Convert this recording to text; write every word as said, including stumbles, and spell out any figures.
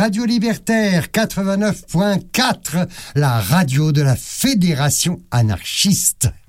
Radio Libertaire quatre-vingt-neuf point quatre, la radio de la Fédération anarchiste.